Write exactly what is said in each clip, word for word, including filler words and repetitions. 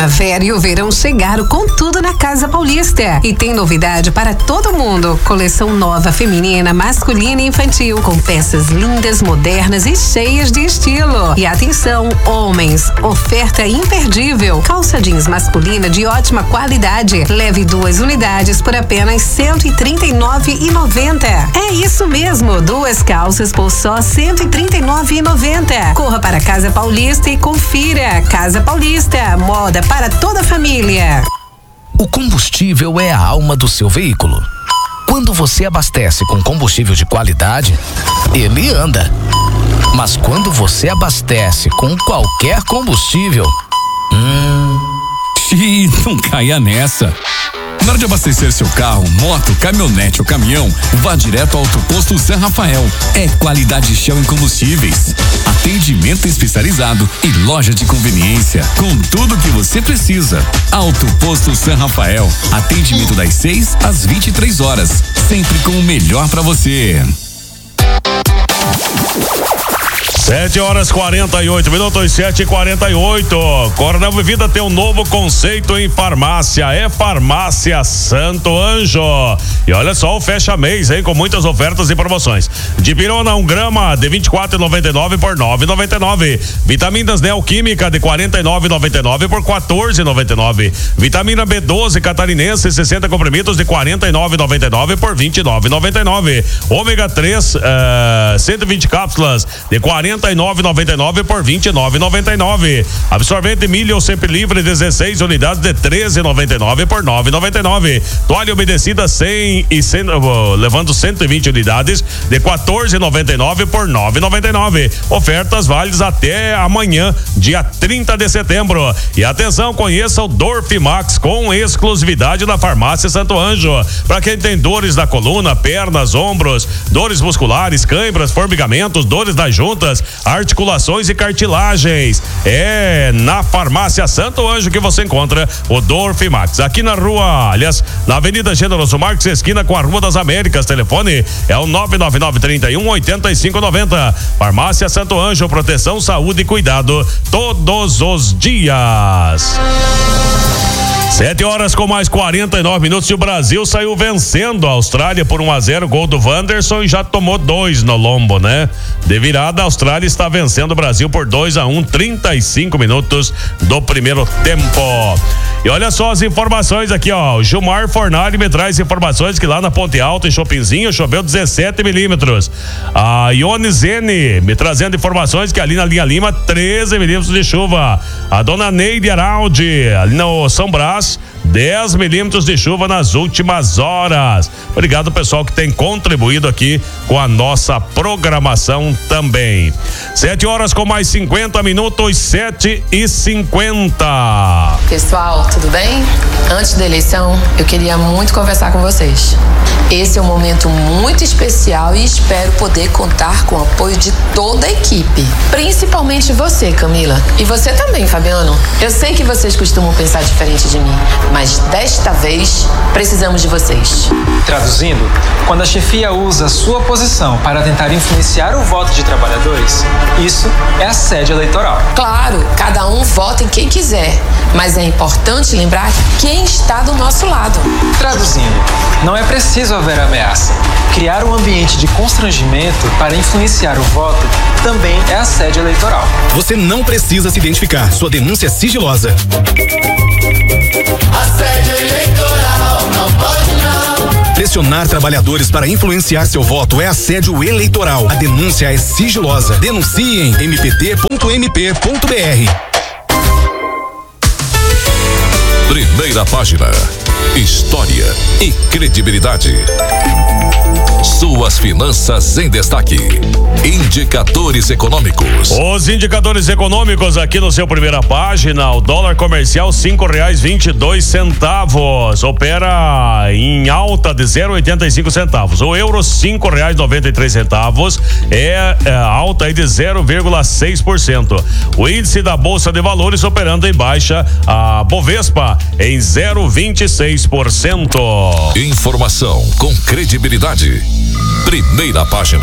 primavera e o verão chegaram com tudo na Casa Paulista. E tem novidade para todo mundo. Coleção nova feminina, masculina e infantil, com peças lindas, modernas e cheias de estilo. E atenção, homens, oferta imperdível. Calça jeans masculina de ótima qualidade. Leve duas unidades por apenas cento e trinta e nove reais e noventa centavos. É isso mesmo, duas calças por só cento e trinta e nove reais e noventa centavos. Corra para a Casa Paulista e confira. Casa Paulista, moda para toda a família. O combustível é a alma do seu veículo. Quando você abastece com combustível de qualidade, ele anda. Mas quando você abastece com qualquer combustível, hum... Ih, não caia nessa. Na hora de abastecer seu carro, moto, caminhonete ou caminhão, vá direto ao Auto Posto San Rafael. É qualidade Shell em combustíveis, atendimento especializado e loja de conveniência com tudo que você precisa. Auto Posto San Rafael, atendimento das seis às vinte e três horas, sempre com o melhor para você. Sete horas quarenta e oito minutos, sete e quarenta e oito. Coronel Vivida tem um novo conceito em farmácia, é Farmácia Santo Anjo. E olha só o fecha mês, hein, com muitas ofertas e promoções. Dipirona um grama de vinte e quatro reais e noventa e nove centavos por nove reais e noventa e nove centavos. Vitaminas Neoquímica de quarenta e nove reais e noventa e nove centavos por quatorze reais e noventa e nove centavos. Vitamina B doze catarinense sessenta comprimidos de quarenta e nove reais e noventa e nove centavos por vinte e nove reais e noventa e nove centavos. Ômega três uh, cento e vinte cápsulas de quarenta e nove reais e noventa e nove centavos por vinte e nove reais e noventa e nove centavos. Absorvente milho sempre livre dezesseis unidades de treze reais e noventa e nove centavos por nove reais e noventa e nove centavos. Toalha umedecida cem e cem, uh, levando cento e vinte unidades de quatorze reais e noventa e nove centavos por nove reais e noventa e nove centavos. Ofertas válidas até amanhã, dia trinta de setembro. E atenção, conheça o Dorfimax com exclusividade da Farmácia Santo Anjo. Para quem tem dores da coluna, pernas, ombros, dores musculares, cãibras, formigamentos, dores das juntas, articulações e cartilagens. É na Farmácia Santo Anjo que você encontra o Dorfimax. Aqui na rua, aliás, na Avenida Generoso Marques, esquina com a Rua das Américas. Telefone é o nove nove nove, trinta e um, oitenta e cinco noventa. Farmácia Santo Anjo, proteção, saúde e cuidado todos os dias. Sete horas com mais quarenta e nove minutos e o Brasil saiu vencendo a Austrália por um a zero, gol do Wanderson, e já tomou dois no lombo, né? De virada, a Austrália está vencendo o Brasil por dois a um, trinta e cinco minutos do primeiro tempo. E olha só as informações aqui, ó. O Gilmar Fornari me traz informações que lá na Ponte Alta, em Chopinzinho, choveu dezessete milímetros. A Ione Zene me trazendo informações que ali na linha Lima, treze milímetros de chuva. A dona Neide Araldi, ali no São Brás, dez milímetros de chuva nas últimas horas. Obrigado, pessoal, que tem contribuído aqui com a nossa programação também. Sete horas com mais cinquenta minutos, sete e cinquenta. Pessoal, tudo bem? Antes da eleição, eu queria muito conversar com vocês. Esse é um momento muito especial e espero poder contar com o apoio de toda a equipe. Principalmente você, Camila. E você também, Fabiano. Eu sei que vocês costumam pensar diferente de mim, mas desta vez precisamos de vocês. Traduzindo, quando a chefia usa sua posição para tentar influenciar o voto de trabalhadores, isso é assédio eleitoral. Claro, cada um vota em quem quiser, mas é importante lembrar quem está do nosso lado. Traduzindo, não é preciso haver ameaça. Criar um ambiente de constrangimento para influenciar o voto também é assédio eleitoral. Você não precisa se identificar, sua denúncia é sigilosa. Assédio eleitoral, não pode não. Pressionar trabalhadores para influenciar seu voto é assédio eleitoral. A denúncia é sigilosa. Denuncie em m p t ponto m p ponto b r. Primeira página. História e credibilidade. Suas finanças em destaque. Indicadores econômicos. Os indicadores econômicos aqui no seu primeira página. O dólar comercial cinco reais vinte e dois centavos. Opera em alta de zero vírgula oitenta e cinco centavos. O euro cinco reais noventa e três centavos. É, é alta aí de zero vírgula seis por cento. O índice da Bolsa de Valores operando em baixa. A Bovespa em zero vírgula vinte e seis por cento. Informação com credibilidade. Primeira página.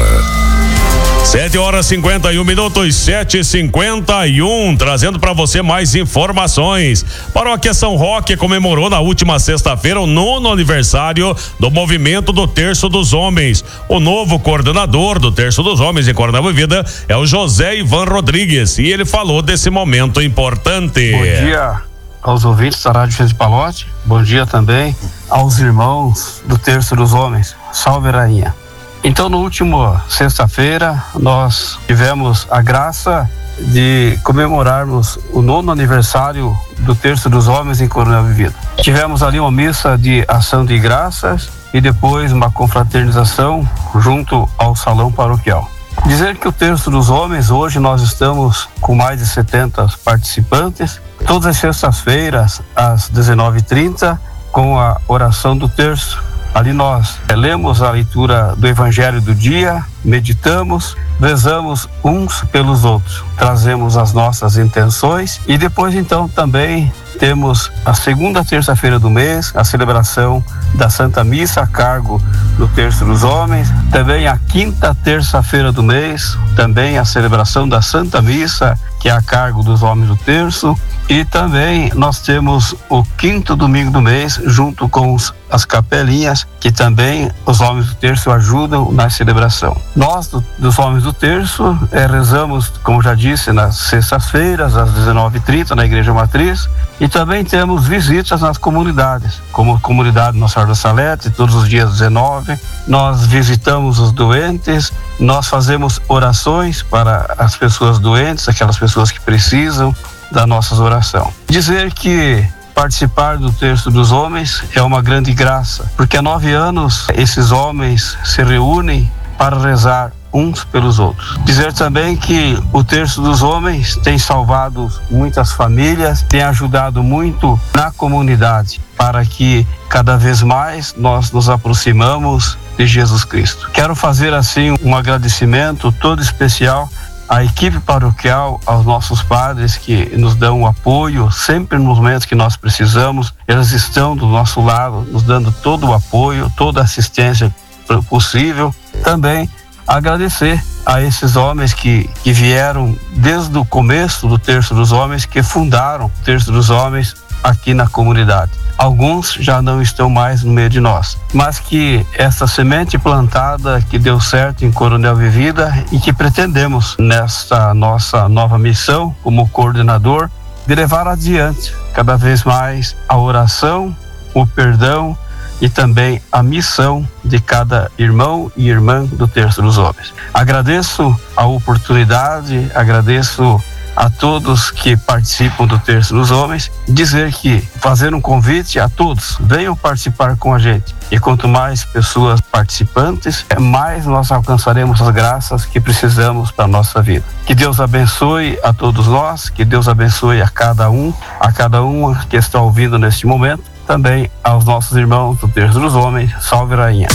sete horas e cinquenta e um minutos, sete e cinquenta e um, trazendo para você mais informações. Paróquia São Roque comemorou na última sexta-feira o nono aniversário do movimento do Terço dos Homens. O novo coordenador do Terço dos Homens em Coronel Vivida é o José Ivan Rodrigues e ele falou desse momento importante. Bom dia aos ouvintes da Rádio Fez de Palote, bom dia também aos irmãos do Terço dos Homens. Salve, Rainha. Então, no último sexta-feira, nós tivemos a graça de comemorarmos o nono aniversário do Terço dos Homens em Coronel Vivida. Tivemos ali uma missa de ação de graças e depois uma confraternização junto ao salão paroquial. Dizer que o Terço dos Homens, hoje nós estamos com mais de setenta participantes, todas as sextas-feiras, às dezenove e trinta, com a oração do terço. Ali nós é, lemos a leitura do Evangelho do dia, meditamos, rezamos uns pelos outros, trazemos as nossas intenções e depois então também temos a segunda terça-feira do mês, a celebração da Santa Missa a cargo do Terço dos Homens, também a quinta terça-feira do mês, também a celebração da Santa Missa, que é a cargo dos homens do terço, e também nós temos o quinto domingo do mês, junto com os, as capelinhas, que também os homens do terço ajudam na celebração. Nós, do, dos homens do terço, é, rezamos, como já disse, nas sextas-feiras, às dezenove e trinta, na Igreja Matriz, e também temos visitas nas comunidades, como a comunidade Nossa Senhora da Salete, todos os dias dezenove, nós visitamos os doentes, nós fazemos orações para as pessoas doentes, aquelas pessoas que precisam da nossa oração. Dizer que participar do Terço dos Homens é uma grande graça, porque há nove anos esses homens se reúnem para rezar uns pelos outros. Dizer também que o Terço dos Homens tem salvado muitas famílias, tem ajudado muito na comunidade, para que cada vez mais nós nos aproximamos de Jesus Cristo. Quero fazer assim um agradecimento todo especial à equipe paroquial, aos nossos padres que nos dão o apoio sempre nos momentos que nós precisamos. Eles estão do nosso lado, nos dando todo o apoio, toda a assistência possível. Também agradecer a esses homens que, que vieram desde o começo do Terço dos Homens, que fundaram o Terço dos Homens aqui na comunidade. Alguns já não estão mais no meio de nós, mas que essa semente plantada que deu certo em Coronel Vivida e que pretendemos nesta nossa nova missão como coordenador de levar adiante cada vez mais a oração, o perdão e também a missão de cada irmão e irmã do Terço dos Homens. Agradeço a oportunidade, agradeço a todos que participam do Terço dos Homens, dizer que fazer um convite a todos, venham participar com a gente. E quanto mais pessoas participantes, mais nós alcançaremos as graças que precisamos para a nossa vida. Que Deus abençoe a todos nós, que Deus abençoe a cada um, a cada uma que está ouvindo neste momento, também aos nossos irmãos do Terço dos Homens. Salve, Rainha.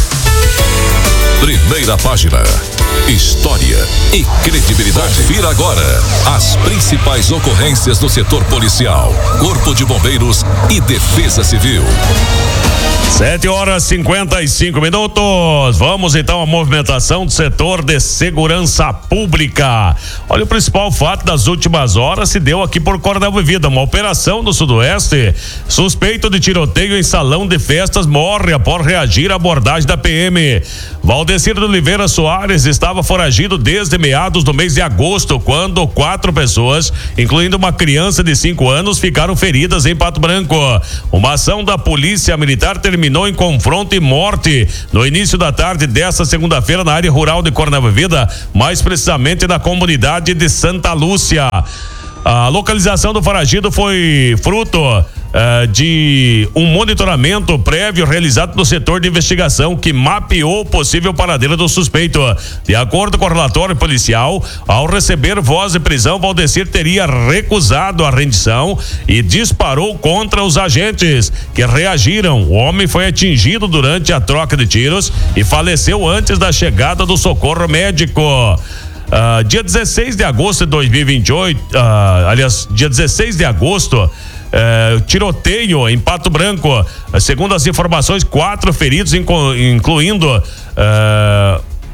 Primeira página. História e credibilidade. Confira agora as principais ocorrências do setor policial, Corpo de Bombeiros e Defesa Civil. sete horas e cinquenta e cinco minutos. Vamos então à movimentação do setor de segurança pública. Olha, o principal fato das últimas horas se deu aqui por Coronel Vivida. Uma operação no Sudoeste. Suspeito de tiroteio em salão de festas morre após reagir à abordagem da P M. Valdecir de Oliveira Soares estava foragido desde meados do mês de agosto, quando quatro pessoas, incluindo uma criança de cinco anos, ficaram feridas em Pato Branco. Uma ação da Polícia Militar terminou em confronto e morte no início da tarde desta segunda-feira na área rural de Coronel Vivida, mais precisamente na comunidade de Santa Lúcia. A localização do foragido foi fruto uh, de um monitoramento prévio realizado no setor de investigação que mapeou o possível paradeiro do suspeito. De acordo com o relatório policial, ao receber voz de prisão, Valdecir teria recusado a rendição e disparou contra os agentes, que reagiram. O homem foi atingido durante a troca de tiros e faleceu antes da chegada do socorro médico. Uh, dia dezesseis de agosto de dois mil e vinte e oito, uh, aliás, dia dezesseis de agosto, uh, tiroteio em Pato Branco. Uh, segundo as informações, quatro feridos, inclu, incluindo uh,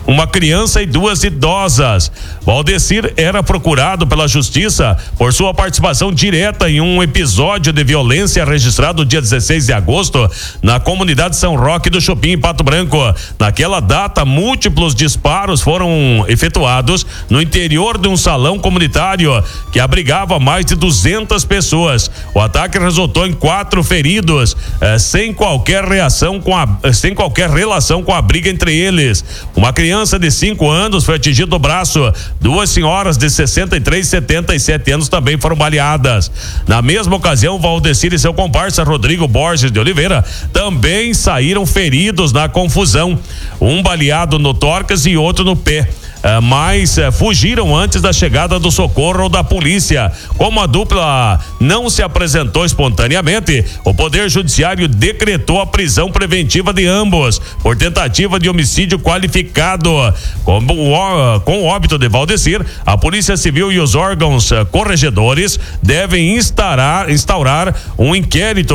uma criança e duas idosas. Valdecir era procurado pela justiça por sua participação direta em um episódio de violência registrado no dia dezesseis de agosto na comunidade São Roque do Chupim, em Pato Branco. Naquela data, múltiplos disparos foram efetuados no interior de um salão comunitário que abrigava mais de duzentas pessoas. O ataque resultou em quatro feridos, eh, sem qualquer reação com a, sem qualquer relação com a briga entre eles. Uma criança de cinco anos foi atingida no braço. Duas senhoras de sessenta e três e setenta e sete anos também foram baleadas. Na mesma ocasião, Valdecir e seu comparsa Rodrigo Borges de Oliveira também saíram feridos na confusão. Um baleado no tórax e outro no pé. Uh, mas uh, fugiram antes da chegada do socorro ou da polícia. Como a dupla não se apresentou espontaneamente, o Poder Judiciário decretou a prisão preventiva de ambos por tentativa de homicídio qualificado. Com o, com o óbito de Valdecir, a Polícia Civil e os órgãos uh, corregedores devem instaurar, instaurar um inquérito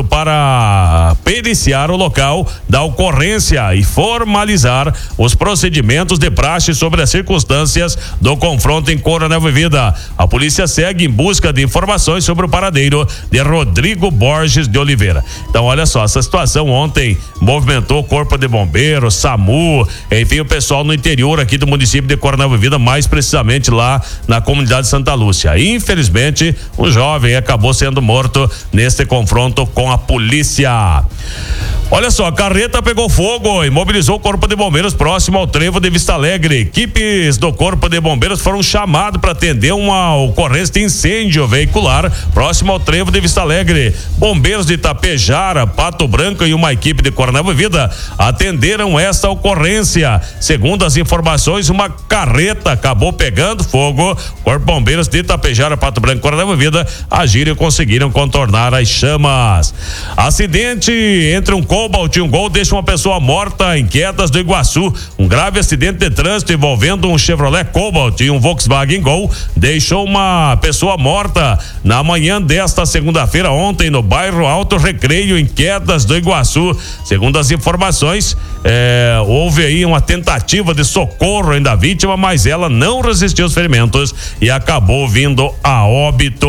para periciar o local da ocorrência e formalizar os procedimentos de praxe sobre a circunstância circunstâncias do confronto em Coronel Vivida. A polícia segue em busca de informações sobre o paradeiro de Rodrigo Borges de Oliveira. Então, olha só, essa situação ontem movimentou o Corpo de Bombeiros, SAMU, enfim, o pessoal no interior aqui do município de Coronel Vivida, mais precisamente lá na comunidade Santa Lúcia. Infelizmente, um jovem acabou sendo morto neste confronto com a polícia. Olha só, a carreta pegou fogo e mobilizou o Corpo de Bombeiros próximo ao trevo de Vista Alegre. Equipes do Corpo de Bombeiros foram chamados para atender uma ocorrência de incêndio veicular próximo ao trevo de Vista Alegre. Bombeiros de Itapejara, Pato Branco e uma equipe de Coronel Vivida atenderam esta ocorrência. Segundo as informações, uma carreta acabou pegando fogo. Corpo de Bombeiros de Itapejara, Pato Branco e Coronel Vivida agiram e conseguiram contornar as chamas. Acidente entre um Cobalt e um Gol deixa uma pessoa morta em Quedas do Iguaçu. Um grave acidente de trânsito envolvendo um Chevrolet Cobalt e um Volkswagen Gol deixou uma pessoa morta na manhã desta segunda-feira, ontem, no bairro Alto Recreio, em Quedas do Iguaçu. Segundo as informações, é, houve aí uma tentativa de socorro ainda da vítima, mas ela não resistiu aos ferimentos e acabou vindo a óbito.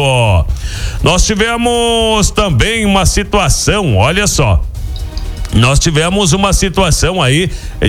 Nós tivemos também uma situação, olha só, nós tivemos uma situação aí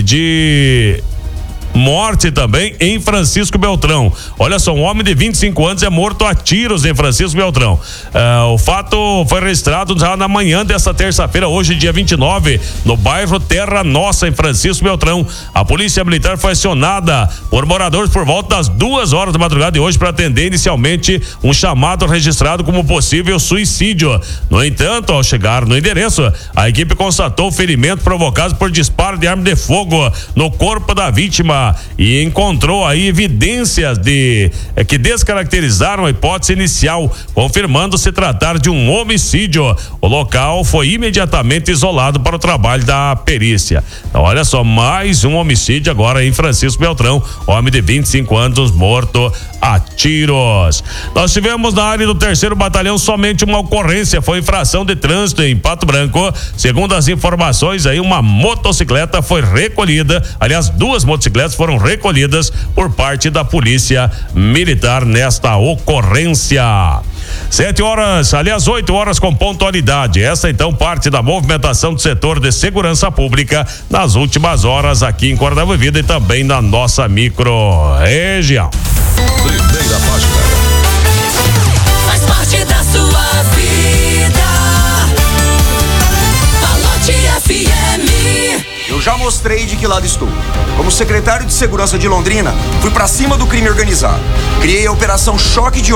de morte também em Francisco Beltrão. Olha só, um homem de vinte e cinco anos é morto a tiros em Francisco Beltrão. Uh, o fato foi registrado já na manhã desta terça-feira, hoje, dia vinte e nove, no bairro Terra Nossa, em Francisco Beltrão. A polícia militar foi acionada por moradores por volta das duas horas da madrugada de hoje para atender inicialmente um chamado registrado como possível suicídio. No entanto, ao chegar no endereço, a equipe constatou ferimentos provocados por disparo de arma de fogo no corpo da vítima e encontrou aí evidências de é, que descaracterizaram a hipótese inicial, confirmando se tratar de um homicídio. O local foi imediatamente isolado para o trabalho da perícia. Então, olha só, mais um homicídio agora em Francisco Beltrão, homem de vinte e cinco anos morto a tiros. Nós tivemos na área do terceiro batalhão somente uma ocorrência, foi infração de trânsito em Pato Branco. Segundo as informações aí, uma motocicleta foi recolhida, aliás, duas motocicletas foram recolhidas por parte da polícia militar nesta ocorrência. Sete horas, aliás, oito horas com pontualidade. Essa então parte da movimentação do setor de segurança pública nas últimas horas aqui em Coronel Vivida e também na nossa micro-região. Primeira página. Faz parte da sua vida. Falote F M. Eu já mostrei de que lado estou. Como secretário de Segurança de Londrina, fui pra cima do crime organizado. Criei a Operação Choque de